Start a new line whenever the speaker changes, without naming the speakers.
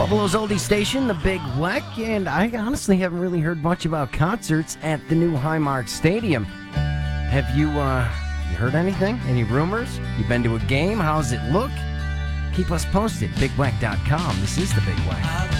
Buffalo's oldie station, the Big Weck, and I honestly haven't really heard much about concerts at the new Highmark Stadium. Have you heard anything? Any rumors? You been to a game? How's it look? Keep us posted. BigWeck.com. This is the Big Weck.